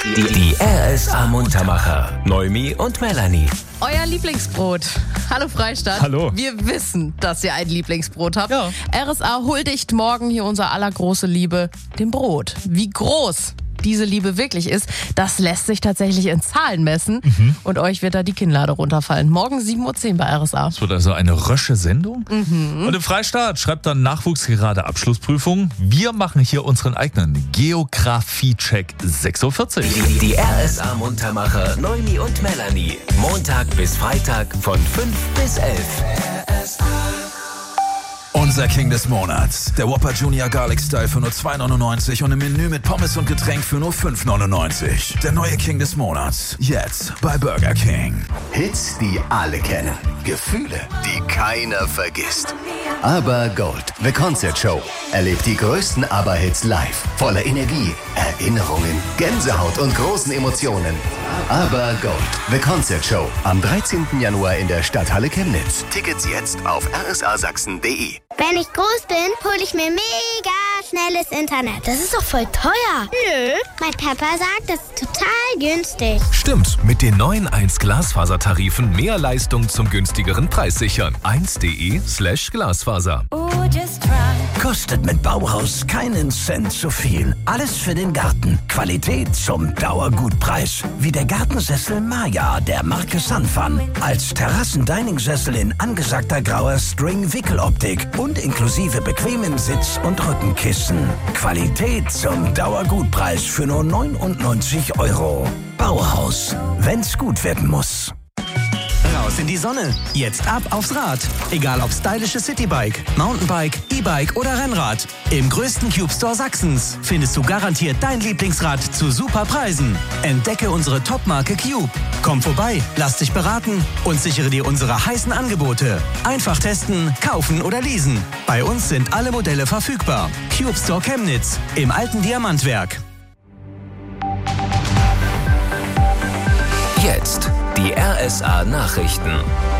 Die RSA-Muntermacher. Noemi und Melanie. Euer Lieblingsbrot. Hallo Freistadt. Hallo. Wir wissen, dass ihr ein Lieblingsbrot habt. Ja. RSA huldigt morgen hier unser aller große Liebe, dem Brot. Wie groß diese Liebe wirklich ist, das lässt sich tatsächlich in Zahlen messen. Und euch wird da die Kinnlade runterfallen. Morgen 7:10 Uhr bei RSA. Es wird also eine rösche Sendung. Und im Freistaat schreibt dann Nachwuchs gerade Abschlussprüfung. Wir machen hier unseren eigenen Geografie-Check 6:40 Uhr. Die RSA-Muntermacher Noemi und Melanie. Montag bis Freitag von 5 bis 11. Unser King des Monats. Der Whopper Junior Garlic Style für nur 2,99 und im Menü mit Pommes und Getränk für nur 5,99. Der neue King des Monats. Jetzt bei Burger King. Hits, die alle kennen. Gefühle, die keiner vergisst. Aber Gold, The Concert Show. Erlebt die größten ABBA-Hits live. Voller Energie, Erinnerungen, Gänsehaut und großen Emotionen. Aber Gold, The Concert Show. Am 13. Januar in der Stadthalle Chemnitz. Tickets jetzt auf rsasachsen.de. Wenn ich groß bin, hole ich mir mega schnelles Internet. Das ist doch voll teuer. Nö, mein Papa sagt, das ist total günstig. Stimmt, mit den neuen 1-Glasfaser-Tarifen mehr Leistung zum günstigeren Preis sichern. 1.de/Glasfaser. Kostet mit Bauhaus keinen Cent zu viel. Alles für den Garten. Qualität zum Dauergutpreis. Wie der Gartensessel Maya der Marke Sunfun. Als Terrassen-Dining-Sessel in angesagter grauer String-Wickeloptik und inklusive bequemen Sitz- und Rückenkissen. Qualität zum Dauergutpreis für nur 99 €. Bauhaus. Wenn's gut werden muss. Raus in die Sonne. Jetzt ab aufs Rad. Egal ob stylisches Citybike, Mountainbike, E-Bike oder Rennrad. Im größten Cube Store Sachsens findest du garantiert dein Lieblingsrad zu super Preisen. Entdecke unsere Top-Marke Cube. Komm vorbei, lass dich beraten und sichere dir unsere heißen Angebote. Einfach testen, kaufen oder leasen. Bei uns sind alle Modelle verfügbar. Cube Store Chemnitz im alten Diamantwerk. Jetzt die RSA-Nachrichten.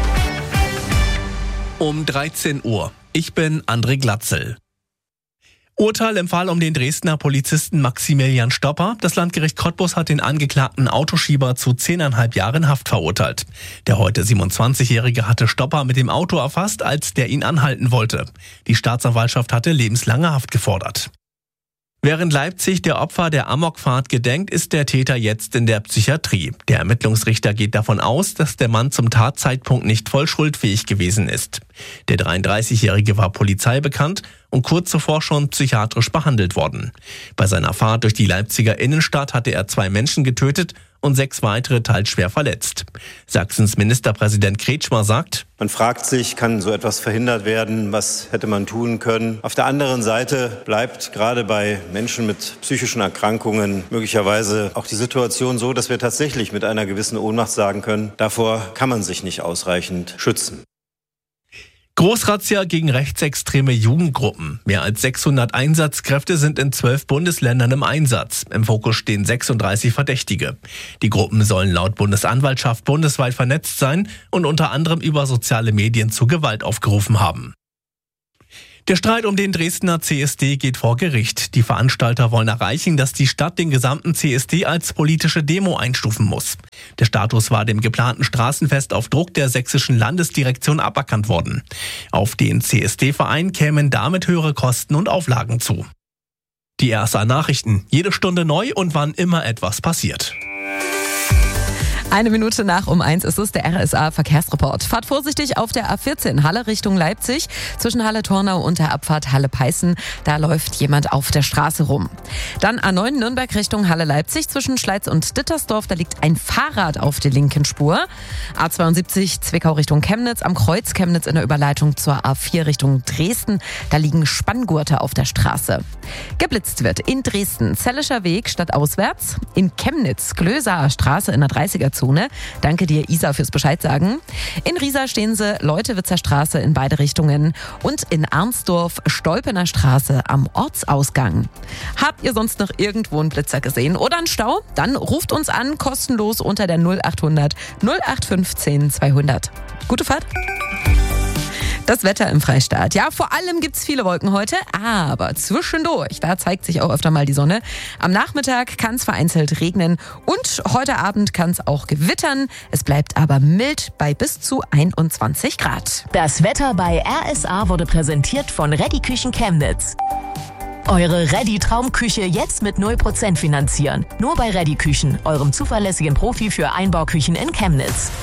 Um 13 Uhr. Ich bin André Glatzel. Urteil im Fall um den Dresdner Polizisten Maximilian Stopper. Das Landgericht Cottbus hat den angeklagten Autoschieber zu 10,5 Jahren Haft verurteilt. Der heute 27-Jährige hatte Stopper mit dem Auto erfasst, als der ihn anhalten wollte. Die Staatsanwaltschaft hatte lebenslange Haft gefordert. Während Leipzig der Opfer der Amokfahrt gedenkt, ist der Täter jetzt in der Psychiatrie. Der Ermittlungsrichter geht davon aus, dass der Mann zum Tatzeitpunkt nicht voll schuldfähig gewesen ist. Der 33-Jährige war Polizei bekannt und kurz zuvor schon psychiatrisch behandelt worden. Bei seiner Fahrt durch die Leipziger Innenstadt hatte er 2 Menschen getötet und 6 weitere teils schwer verletzt. Sachsens Ministerpräsident Kretschmer sagt: Man fragt sich, kann so etwas verhindert werden? Was hätte man tun können? Auf der anderen Seite bleibt gerade bei Menschen mit psychischen Erkrankungen möglicherweise auch die Situation so, dass wir tatsächlich mit einer gewissen Ohnmacht sagen können, davor kann man sich nicht ausreichend schützen. Großrazzia gegen rechtsextreme Jugendgruppen. Mehr als 600 Einsatzkräfte sind in 12 Bundesländern im Einsatz. Im Fokus stehen 36 Verdächtige. Die Gruppen sollen laut Bundesanwaltschaft bundesweit vernetzt sein und unter anderem über soziale Medien zu Gewalt aufgerufen haben. Der Streit um den Dresdner CSD geht vor Gericht. Die Veranstalter wollen erreichen, dass die Stadt den gesamten CSD als politische Demo einstufen muss. Der Status war dem geplanten Straßenfest auf Druck der sächsischen Landesdirektion aberkannt worden. Auf den CSD-Verein kämen damit höhere Kosten und Auflagen zu. Die RSA Nachrichten. Jede Stunde neu und wann immer etwas passiert. 1 Minute nach um 1 ist es, der RSA-Verkehrsreport. Fahrt vorsichtig auf der A14 Halle Richtung Leipzig. Zwischen Halle-Tornau und der Abfahrt Halle-Peißen, da läuft jemand auf der Straße rum. Dann A9 Nürnberg Richtung Halle-Leipzig. Zwischen Schleiz und Dittersdorf, da liegt ein Fahrrad auf der linken Spur. A72 Zwickau Richtung Chemnitz. Am Kreuz Chemnitz in der Überleitung zur A4 Richtung Dresden. Da liegen Spanngurte auf der Straße. Geblitzt wird in Dresden Zellischer Weg stadtauswärts. In Chemnitz Glöser Straße in der 30er-Zone. Danke dir, Isa, fürs Bescheid sagen. In Riesa stehen sie Leutewitzer Straße in beide Richtungen und in Arnsdorf Stolpener Straße am Ortsausgang. Habt ihr sonst noch irgendwo einen Blitzer gesehen oder einen Stau? Dann ruft uns an, kostenlos unter der 0800 0815 200. Gute Fahrt! Das Wetter im Freistaat. Ja, vor allem gibt's viele Wolken heute, aber zwischendurch, da zeigt sich auch öfter mal die Sonne. Am Nachmittag kann es vereinzelt regnen und heute Abend kann es auch gewittern. Es bleibt aber mild bei bis zu 21 Grad. Das Wetter bei RSA wurde präsentiert von Ready Küchen Chemnitz. Eure Ready-Traumküche jetzt mit 0% finanzieren. Nur bei Ready Küchen, eurem zuverlässigen Profi für Einbauküchen in Chemnitz.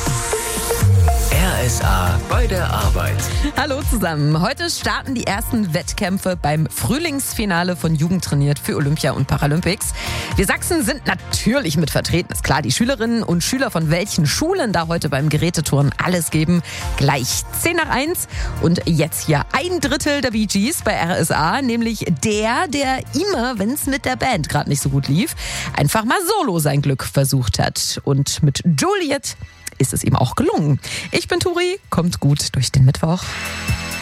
RSA bei der Arbeit. Hallo zusammen. Heute starten die ersten Wettkämpfe beim Frühlingsfinale von Jugend trainiert für Olympia und Paralympics. Wir Sachsen sind natürlich mit vertreten. Ist klar, die Schülerinnen und Schüler von welchen Schulen da heute beim Geräteturnen alles geben. Gleich 10:01. Und jetzt hier 1/3 der Bee Gees bei RSA, nämlich der immer, wenn es mit der Band gerade nicht so gut lief, einfach mal solo sein Glück versucht hat. Und mit Juliet ist es ihm auch gelungen. Ich bin Turi, kommt gut durch den Mittwoch.